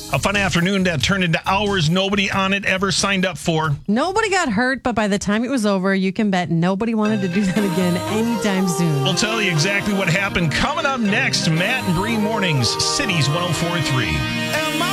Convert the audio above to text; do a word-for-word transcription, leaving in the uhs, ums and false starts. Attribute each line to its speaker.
Speaker 1: A fun afternoon that turned into hours nobody on it ever signed up for.
Speaker 2: Nobody got hurt, but by the time it was over, you can bet nobody wanted to do that again anytime soon.
Speaker 1: We'll tell you exactly what happened coming up next. Matt and Bree Mornings, Cities one oh four point three.